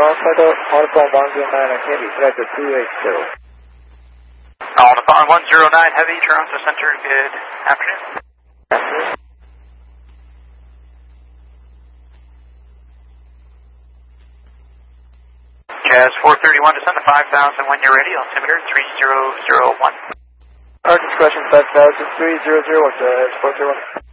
ground fighter, Alpha 109 Heavy, flight 280. Alpha 109 Heavy, Toronto Center, good afternoon. Jazz 431, descend to 5,000 when you're ready, altimeter 3001. Our discretion 5,000, 300, what's 431?